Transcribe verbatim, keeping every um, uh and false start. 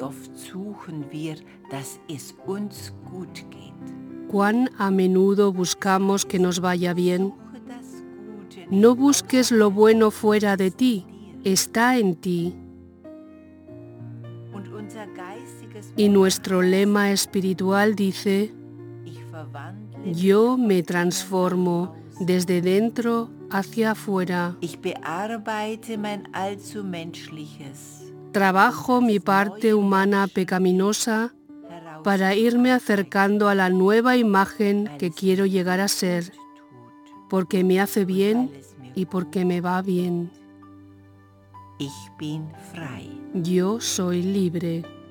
oft suchen wir, dass es uns gut geht. Cuán a menudo buscamos que nos vaya bien. Suche das Gute No nicht busques lo bueno fuera de ti, está en ti. und unser geistiges Y nuestro lema espiritual dice, Ich verwandle yo mich me von transformo innen nach außen. desde dentro hacia afuera. Ich bearbeite mein allzu menschliches Trabajo mi parte humana pecaminosa para irme acercando a la nueva imagen que quiero llegar a ser, porque me hace bien y porque me va bien. Ich bin frei. Yo soy libre.